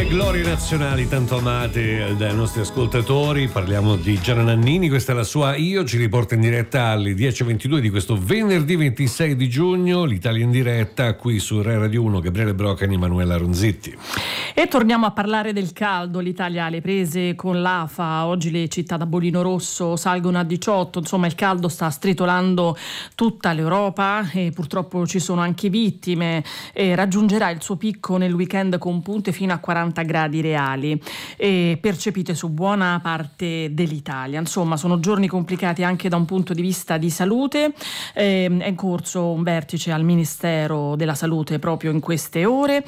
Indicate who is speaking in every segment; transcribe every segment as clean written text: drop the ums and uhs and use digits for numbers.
Speaker 1: Glorie nazionali tanto amate dai nostri ascoltatori. Parliamo di Gianna Nannini, questa è la sua Io, ci riporta in diretta alle 10:22 di questo venerdì 26 di giugno, l'Italia in diretta qui su Rai Radio 1, Gabriele Brocani, Emanuela Ronzitti.
Speaker 2: E torniamo a parlare del caldo. L'Italia ha le prese con l'AFA, oggi le città da bollino rosso salgono a 18, insomma il caldo sta stritolando tutta l'Europa e purtroppo ci sono anche vittime, e raggiungerà il suo picco nel weekend con punte fino a 40 gradi reali e percepite su buona parte dell'Italia. Insomma sono giorni complicati anche da un punto di vista di salute. È in corso un vertice al Ministero della Salute proprio in queste ore,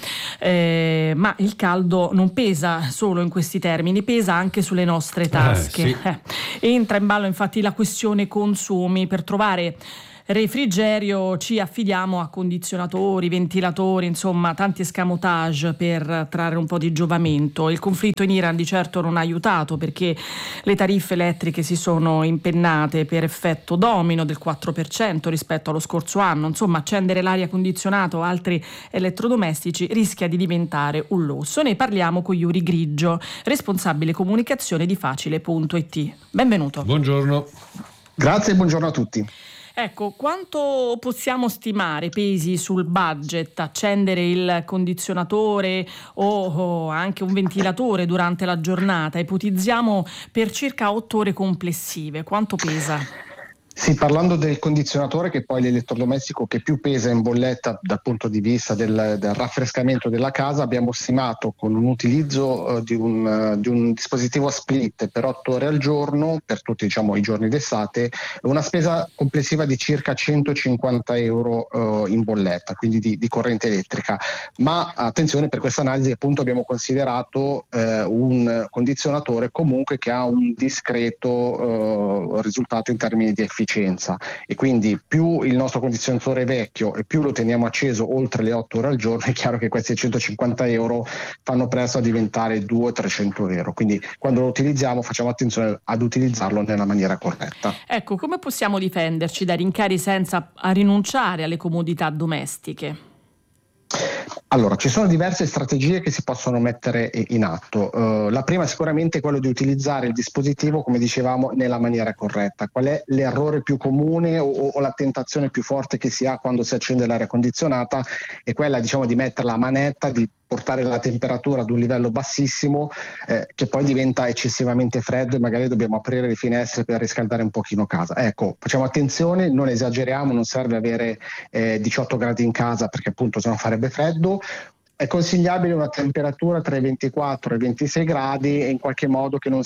Speaker 2: ma il caldo non pesa solo in questi termini, pesa anche sulle nostre tasche.
Speaker 1: Sì.
Speaker 2: Entra in ballo infatti la questione consumi. Per trovare refrigerio ci affidiamo a condizionatori, ventilatori, insomma tanti escamotage per trarre un po' di giovamento. Il conflitto in Iran di certo non ha aiutato, perché le tariffe elettriche si sono impennate per effetto domino del 4% rispetto allo scorso anno. Insomma, accendere l'aria condizionata o altri elettrodomestici rischia di diventare un lusso. Ne parliamo con Yuri Grigio, responsabile comunicazione di Facile.it. Benvenuto.
Speaker 3: Buongiorno. Grazie e buongiorno a tutti.
Speaker 2: Ecco, quanto possiamo stimare pesi sul budget accendere il condizionatore o anche un ventilatore durante la giornata? Ipotizziamo per circa 8 ore complessive. Quanto pesa?
Speaker 3: Sì, parlando del condizionatore, che poi è l'elettrodomestico che più pesa in bolletta dal punto di vista del raffrescamento della casa, abbiamo stimato con un utilizzo di un dispositivo split per 8 ore al giorno, per tutti i giorni d'estate, una spesa complessiva di circa 150 euro in bolletta, quindi di corrente elettrica. Ma attenzione, per questa analisi appunto abbiamo considerato un condizionatore comunque che ha un discreto risultato in termini di efficienza. E quindi più il nostro condizionatore è vecchio e più lo teniamo acceso oltre le 8 ore al giorno, è chiaro che questi 150 euro fanno presto a diventare 200-300 euro. Quindi quando lo utilizziamo facciamo attenzione ad utilizzarlo nella maniera corretta.
Speaker 2: Ecco, come possiamo difenderci dai rincari senza rinunciare alle comodità domestiche?
Speaker 3: Allora, ci sono diverse strategie che si possono mettere in atto. La prima sicuramente è quella di utilizzare il dispositivo, come dicevamo, nella maniera corretta. Qual è l'errore più comune o la tentazione più forte che si ha quando si accende l'aria condizionata? È quella, di mettere la manetta, di portare la temperatura ad un livello bassissimo, che poi diventa eccessivamente freddo e magari dobbiamo aprire le finestre per riscaldare un pochino casa. Ecco, facciamo attenzione, non esageriamo, non serve avere 18 gradi in casa, perché appunto sennò farebbe freddo. È consigliabile una temperatura tra i 24 e i 26 gradi e in qualche modo che non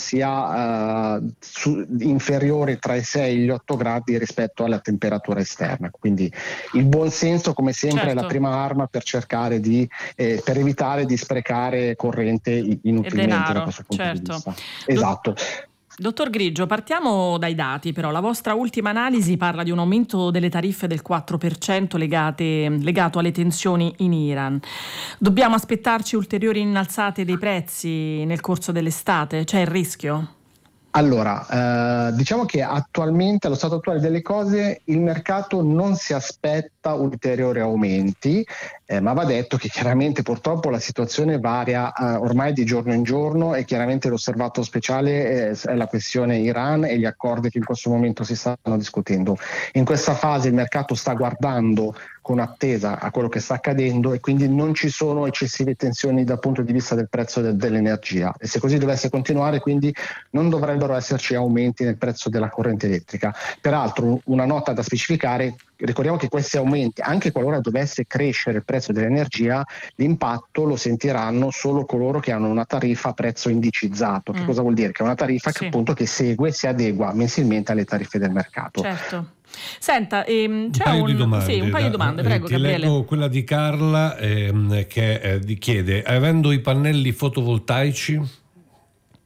Speaker 3: sia inferiore tra i 6 e gli 8 gradi rispetto alla temperatura esterna. Quindi il buon senso, come sempre,
Speaker 2: certo,
Speaker 3: è la prima arma per cercare per evitare di sprecare corrente inutilmente da questo punto di vista. Esatto.
Speaker 2: Dottor Grigio, partiamo dai dati però. La vostra ultima analisi parla di un aumento delle tariffe del 4% legato alle tensioni in Iran. Dobbiamo aspettarci ulteriori innalzate dei prezzi nel corso dell'estate? C'è il rischio?
Speaker 3: Allora, diciamo che attualmente, allo stato attuale delle cose, il mercato non si aspetta ulteriori aumenti, ma va detto che chiaramente purtroppo la situazione varia ormai di giorno in giorno e chiaramente l'osservato speciale è la questione Iran e gli accordi che in questo momento si stanno discutendo. In questa fase il mercato sta guardando con attesa a quello che sta accadendo e quindi non ci sono eccessive tensioni dal punto di vista del prezzo dell'energia, e se così dovesse continuare quindi non dovrebbero esserci aumenti nel prezzo della corrente elettrica. Peraltro una nota da specificare: ricordiamo che questi aumenti, anche qualora dovesse crescere il prezzo dell'energia, l'impatto lo sentiranno solo coloro che hanno una tariffa a prezzo indicizzato. Che cosa vuol dire? Che è una tariffa che appunto che segue, si adegua mensilmente alle tariffe del mercato.
Speaker 2: Certo. Senta, c'è
Speaker 1: un paio di
Speaker 2: domande, prego Gabriele.
Speaker 1: Leggo quella di Carla che chiede: avendo i pannelli fotovoltaici?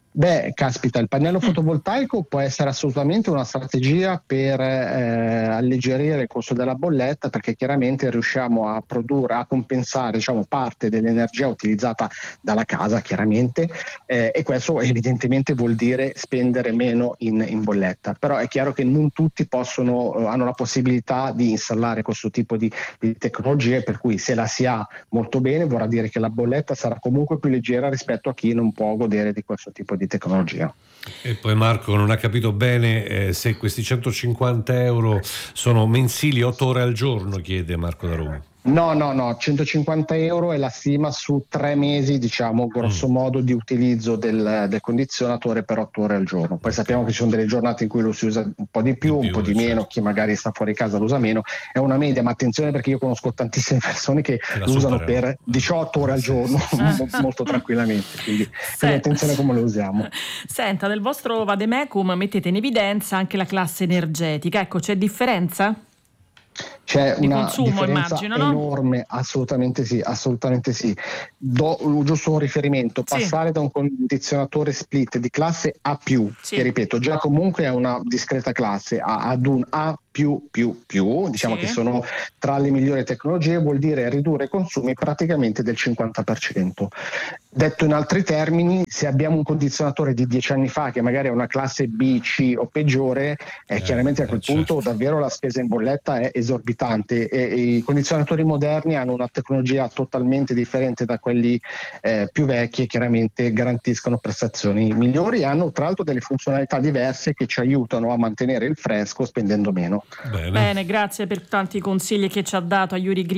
Speaker 3: Beh, caspita, il pannello fotovoltaico può essere assolutamente una strategia per alleggerire il costo della bolletta, perché chiaramente riusciamo a produrre, a compensare, diciamo, parte dell'energia utilizzata dalla casa, chiaramente, e questo evidentemente vuol dire spendere meno in bolletta. Però è chiaro che non tutti hanno la possibilità di installare questo tipo di tecnologie, per cui se la si ha molto bene vorrà dire che la bolletta sarà comunque più leggera rispetto a chi non può godere di questo tipo di tecnologia.
Speaker 1: E poi Marco non ha capito bene se questi 150 euro sono mensili, 8 ore al giorno, chiede Marco da Roma.
Speaker 3: No, 150 euro è la stima su 3 mesi, diciamo, grosso modo, di utilizzo del condizionatore per 8 ore al giorno. Poi sappiamo che ci sono delle giornate in cui lo si usa un po' di più, un po' di meno, chi magari sta fuori casa lo usa meno. È una media, ma attenzione, perché io conosco tantissime persone che lo usano per 18 ore al giorno, molto tranquillamente, quindi attenzione a come lo usiamo.
Speaker 2: Senta, nel vostro vademecum mettete in evidenza anche la classe energetica, ecco, c'è differenza?
Speaker 3: C'è
Speaker 2: di
Speaker 3: una
Speaker 2: consumo,
Speaker 3: differenza
Speaker 2: immagino,
Speaker 3: enorme, no? Assolutamente sì. Do giusto un riferimento: passare da un condizionatore split di classe A+, che ripeto già comunque è una discreta classe, ad un A++, diciamo che sono tra le migliori tecnologie, vuol dire ridurre i consumi praticamente del 50%. Detto in altri termini, se abbiamo un condizionatore di 10 anni fa che magari è una classe B, C o peggiore, chiaramente a quel punto davvero la spesa in bolletta è esorbitante, e i condizionatori moderni hanno una tecnologia totalmente differente da quelli più vecchi, e chiaramente garantiscono prestazioni migliori e hanno tra l'altro delle funzionalità diverse che ci aiutano a mantenere il fresco spendendo meno.
Speaker 2: Bene, grazie per tanti consigli che ci ha dato Yuri Grillo.